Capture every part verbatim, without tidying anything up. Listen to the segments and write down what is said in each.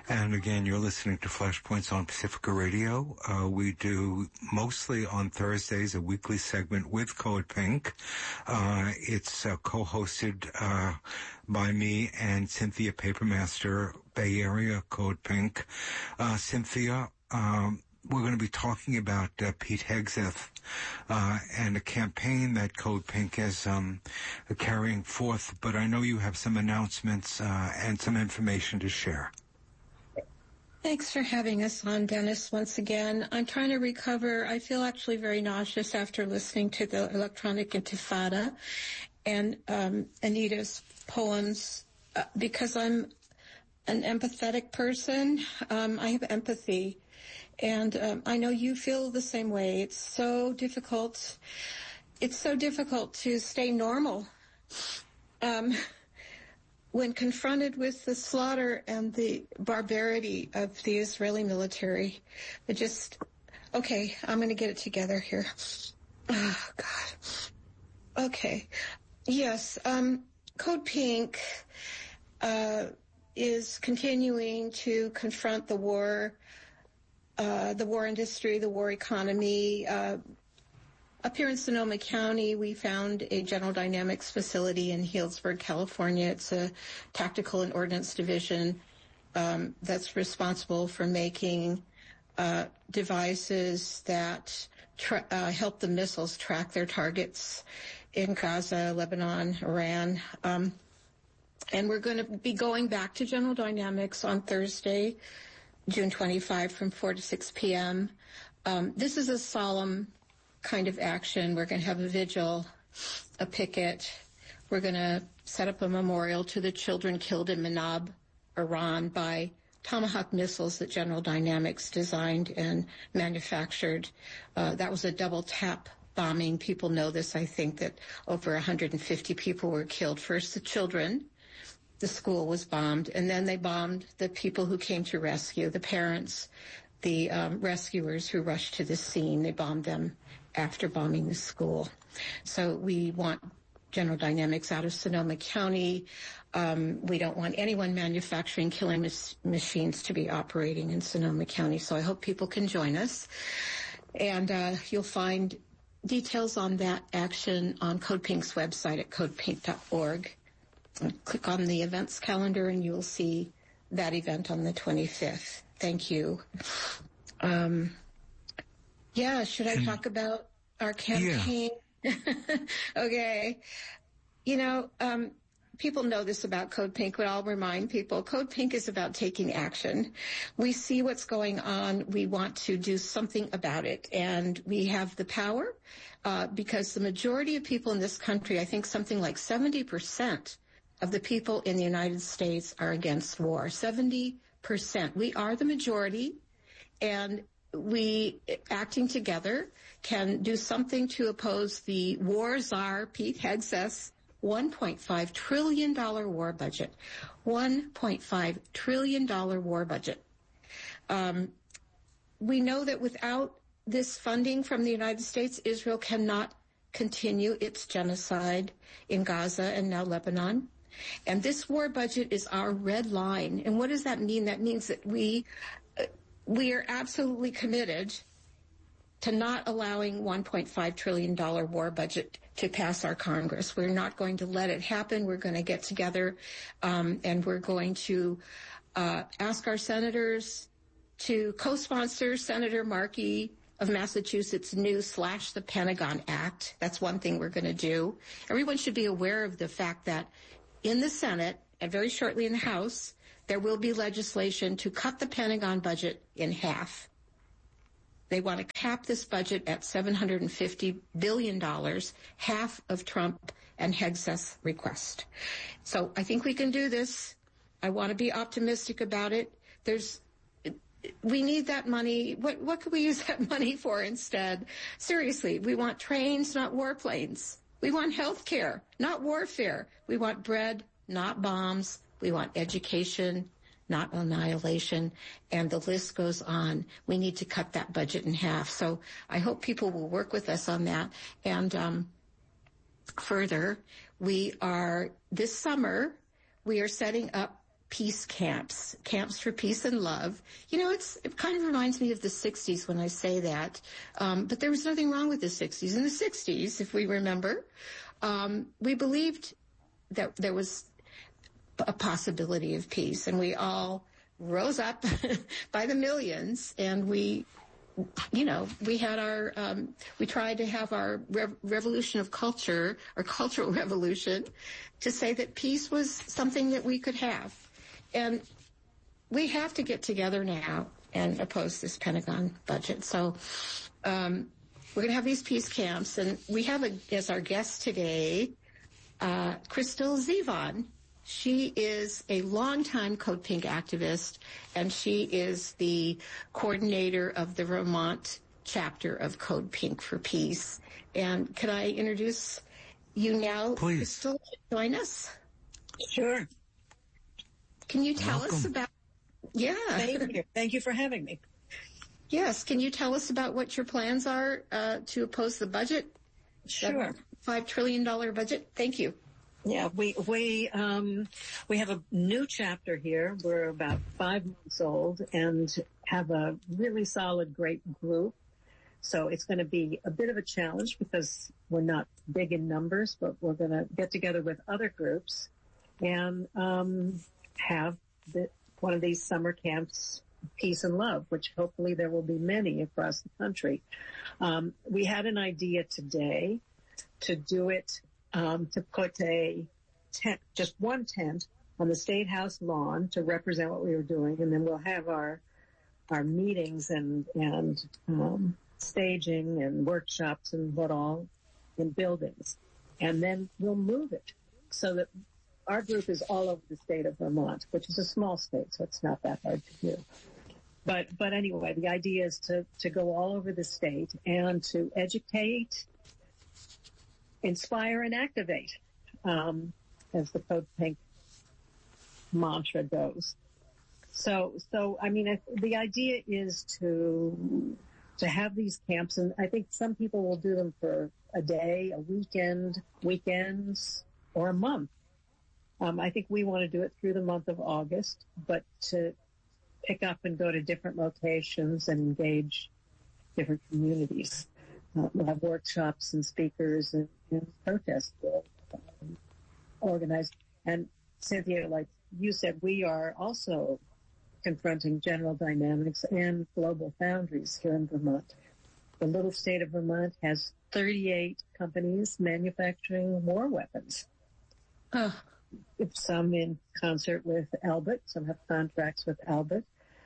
And again, you're listening to Flashpoints on Pacifica Radio. Uh, we do mostly on Thursdays a weekly segment with Code Pink. Uh, it's uh, co-hosted uh, by me and Cynthia Papermaster, Bay Area Code Pink. Uh, Cynthia, um, we're going to be talking about uh, Pete Hegseth uh, and a campaign that Code Pink is um, carrying forth. But I know you have some announcements uh, and some information to share. Thanks for having us on, Dennis, once again. I'm trying to recover. I feel actually very nauseous after listening to the Electronic Intifada and um, Anita's poems uh, because I'm an empathetic person. Um, I have empathy. And um, I know you feel the same way. It's so difficult. It's so difficult to stay normal. Um When confronted with the slaughter and the barbarity of the Israeli military, it just, okay, I'm going to get it together here. Oh, God. Okay. Yes, um, Code Pink uh, is continuing to confront the war, uh, the war industry, the war economy. Uh, Up here in Sonoma County, we found a General Dynamics facility in Healdsburg, California. It's a tactical and ordnance division um, that's responsible for making uh, devices that tra- uh, help the missiles track their targets in Gaza, Lebanon, Iran. Um, and we're going to be going back to General Dynamics on Thursday, June twenty-fifth, from four to six p.m. Um, this is a solemn kind of action. We're going to have a vigil, a picket. We're going to set up a memorial to the children killed in Manab, Iran, by Tomahawk missiles that General Dynamics designed and manufactured. Uh, that was a double tap bombing. People know this, I think, that over one hundred fifty people were killed. First, the children. The school was bombed, and then they bombed the people who came to rescue, the parents, the um, rescuers who rushed to the scene. They bombed them after bombing the school. So we want General Dynamics out of Sonoma County. Um, we don't want anyone manufacturing killing mas- machines to be operating in Sonoma County. So I hope people can join us. And uh, you'll find details on that action on Code Pink's website at code pink dot org. Click on the events calendar and you'll see that event on the twenty-fifth. Thank you. Um, yeah, should I and, talk about our campaign? Yeah. Okay. You know, um, people know this about Code Pink, but I'll remind people, Code Pink is about taking action. We see what's going on. We want to do something about it, and we have the power uh, because the majority of people in this country, I think something like seventy percent of the people in the United States are against war. seventy percent. We are the majority, and we, acting together, can do something to oppose the war czar, Pete Hegseth's one point five trillion dollars war budget. one point five trillion dollars war budget. Um, we know that without this funding from the United States, Israel cannot continue its genocide in Gaza and now Lebanon. And this war budget is our red line. And what does that mean? That means that we uh, we are absolutely committed to not allowing one point five trillion dollars war budget to pass our Congress. We're not going to let it happen. We're going to get together um, and we're going to uh, ask our senators to co-sponsor Senator Markey of Massachusetts' new Slash the Pentagon Act. That's one thing we're going to do. Everyone should be aware of the fact that in the Senate, and very shortly in the House, there will be legislation to cut the Pentagon budget in half. They want to cap this budget at seven hundred fifty billion dollars, half of Trump and Hegseth's request. So I think we can do this. I want to be optimistic about it. There's, we need that money. What, what could we use that money for instead? Seriously, we want trains, not warplanes. We want health care, not warfare. We want bread, not bombs. We want education, not annihilation. And the list goes on. We need to cut that budget in half. So I hope people will work with us on that. And um, further, we are, this summer, we are setting up peace camps, camps for peace and love. You know, it's, it kind of reminds me of the sixties when I say that. Um, but there was nothing wrong with the sixties. In the sixties, if we remember, um, we believed that there was a possibility of peace, and we all rose up by the millions, and we, you know, we had our, um, we tried to have our rev- revolution of culture, or cultural revolution, to say that peace was something that we could have. And we have to get together now and oppose this Pentagon budget. So um, we're going to have these peace camps, and we have a, as our guest today, uh, Crystal Zevon. She is a longtime Code Pink activist, and she is the coordinator of the Vermont chapter of Code Pink for Peace. And could I introduce you now, Please. Crystal, to join us? Sure. Can you tell Welcome. us about, yeah. Thank you. Thank you for having me. Yes. Can you tell us about what your plans are uh, to oppose the budget? Sure. Five trillion dollars budget? Thank you. Yeah, we we um we have a new chapter here. We're about five months old and have a really solid, great group. So it's going to be a bit of a challenge because we're not big in numbers, but we're going to get together with other groups and um have the, one of these summer camps, Peace and Love, which hopefully there will be many across the country. Um, we had an idea today to do it. Um, to put a tent, just one tent on the State House lawn to represent what we were doing. And then we'll have our, our meetings and, and, um, staging and workshops and what all in buildings. And then we'll move it so that our group is all over the state of Vermont, which is a small state, so it's not that hard to do. But, but anyway, the idea is to, to go all over the state and to educate, inspire, and activate, um, as the Code Pink mantra goes. So, so I mean, I, the idea is to to have these camps, and I think some people will do them for a day, a weekend, weekends, or a month. Um, I think we want to do it through the month of August, but to pick up and go to different locations and engage different communities. Uh, we'll have workshops and speakers and, and protests um, organized. And Cynthia, like you said, we are also confronting General Dynamics and Global Foundries here in Vermont. The little state of Vermont has thirty-eight companies manufacturing war weapons. Oh. Some in concert with Albert, some have contracts with Albert.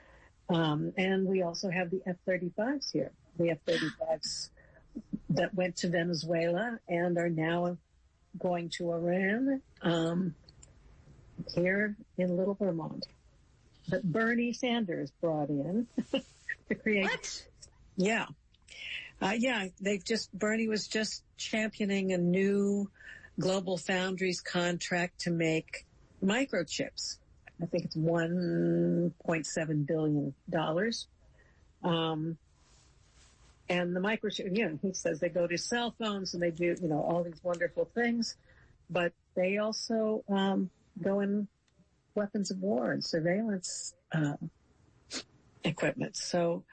Um, and we also have the F thirty-fives here. The F thirty-fives that went to Venezuela and are now going to Iran, um, here in Little Vermont. That Bernie Sanders brought in to create. What? Yeah. Uh, yeah, they've just, Bernie was just championing a new Global Foundries contract to make microchips. I think it's one point seven billion dollars. Um, And the microchip, you know, he says they go to cell phones and they do, you know, all these wonderful things, but they also um, go in weapons of war and surveillance uh, equipment. So,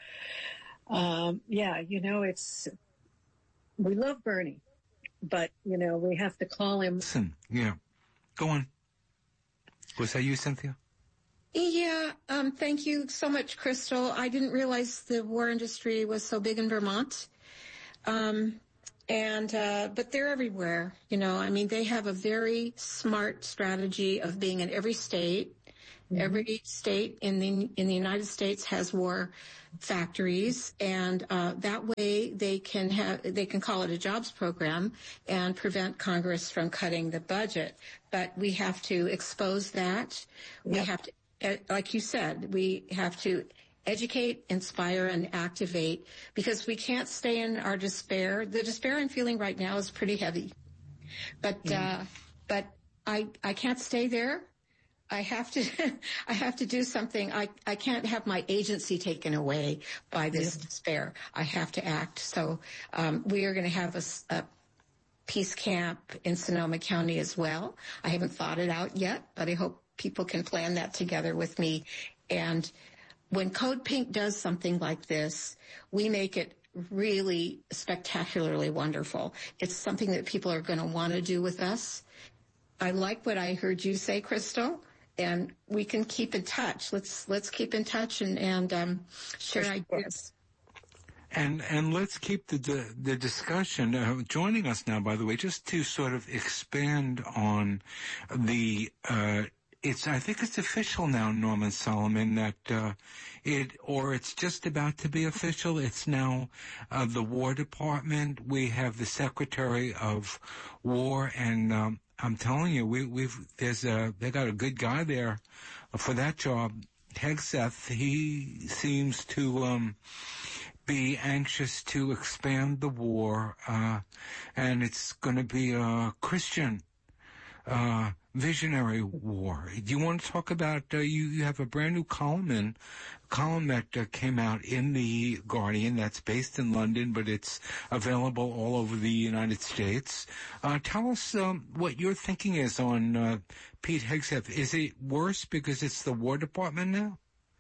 um, yeah, you know, it's, we love Bernie, but, you know, we have to call him. Listen, yeah. Go on. Was that you, Cynthia? Yeah, um, thank you so much, Crystal. I didn't realize the war industry was so big in Vermont. Um, and, uh, but they're everywhere, you know, I mean, they have a very smart strategy of being in every state. Mm-hmm. Every state in the, in the United States has war factories, and, uh, that way they can have, they can call it a jobs program and prevent Congress from cutting the budget. But we have to expose that. Yep. We have to, like you said, we have to educate, inspire, and activate, because we can't stay in our despair. The despair I'm feeling right now is pretty heavy, but yeah. uh, but I I can't stay there. I have to I have to do something. I I can't have my agency taken away by this yeah. despair. I have to act. So um, we are going to have a, a peace camp in Sonoma County as well. I haven't thought it out yet, but I hope people can plan that together with me. And when Code Pink does something like this, we make it really spectacularly wonderful. It's something that people are going to want to do with us. I like what I heard you say, Crystal, and we can keep in touch. Let's let's keep in touch and, and um, share ideas. And and let's keep the the, the discussion. Uh, joining us now, by the way, just to sort of expand on the. Uh, It's, I think it's official now, Norman Solomon, that, uh, it, or it's just about to be official. It's now, uh, the War Department. We have the Secretary of War, and, um, I'm telling you, we, we've, there's a, they got a good guy there for that job. Hegseth, he seems to, um, be anxious to expand the war, uh, and it's gonna be a Christian, uh, visionary war. Do you want to talk about, uh, you, you have a brand new column in, column that uh, came out in The Guardian that's based in London, but it's available all over the United States. Uh, tell us um, what your thinking is on uh, Pete Hegseth. Is it worse because it's the War Department now?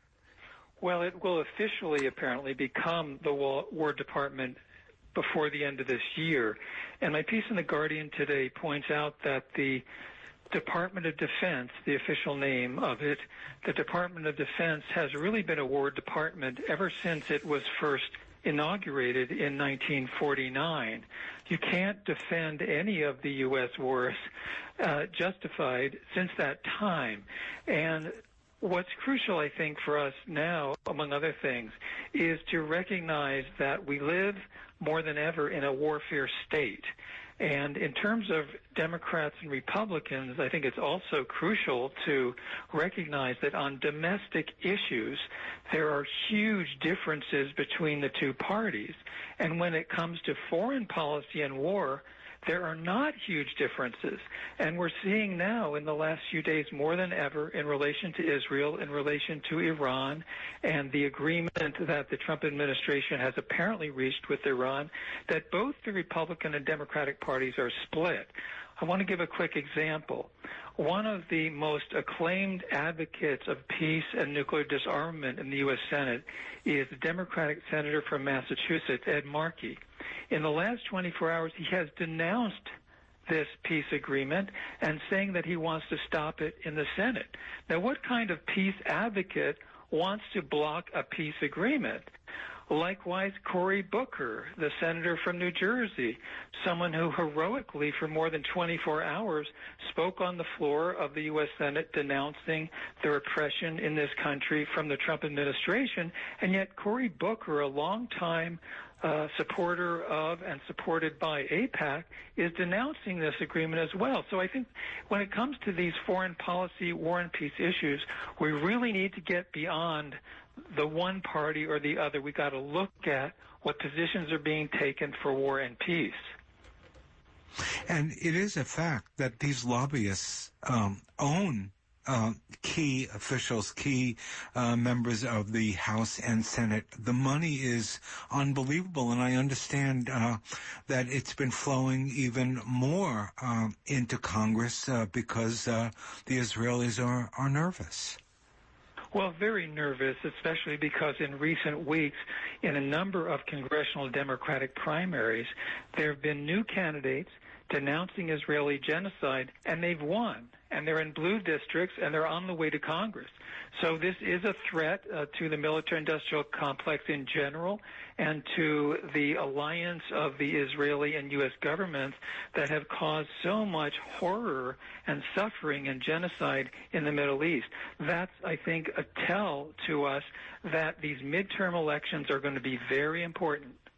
Well, it will officially apparently become the War Department before the end of this year. And my piece in The Guardian today points out that the Department of Defense, the official name of it, the Department of Defense has really been a war department ever since it was first inaugurated in nineteen forty-nine. You can't defend any of the U S wars uh, justified since that time. And what's crucial, I think, for us now, among other things, is to recognize that we live more than ever in a warfare state. And in terms of Democrats and Republicans, I think it's also crucial to recognize that on domestic issues, there are huge differences between the two parties. And when it comes to foreign policy and war, there are not huge differences. And we're seeing now in the last few days more than ever in relation to Israel, in relation to Iran, and the agreement that the Trump administration has apparently reached with Iran, that both the Republican and Democratic parties are split. I want to give a quick example. One of the most acclaimed advocates of peace and nuclear disarmament in the U S Senate is the Democratic senator from Massachusetts, Ed Markey. In the last twenty-four hours, he has denounced this peace agreement and saying that he wants to stop it in the Senate. Now, what kind of peace advocate wants to block a peace agreement? Likewise, Cory Booker, the senator from New Jersey, someone who heroically for more than twenty-four hours spoke on the floor of the U S Senate denouncing the repression in this country from the Trump administration, and yet Cory Booker, a longtime uh, supporter of and supported by AIPAC, is denouncing this agreement as well. So I think when it comes to these foreign policy, war and peace issues, we really need to get beyond the one party or the other. We got to look at what positions are being taken for war and peace. And it is a fact that these lobbyists um, own uh, key officials, key uh, members of the House and Senate. The money is unbelievable, and I understand uh, that it's been flowing even more uh, into Congress uh, because uh, the Israelis are, are nervous. Well, very nervous, especially because in recent weeks, in a number of congressional Democratic primaries, there have been new candidates denouncing Israeli genocide, and they've won. And they're in blue districts, and they're on the way to Congress. So this is a threat uh, to the military-industrial complex in general and to the alliance of the Israeli and U S governments that have caused so much horror and suffering and genocide in the Middle East. That's, I think, a tell to us that these midterm elections are going to be very important.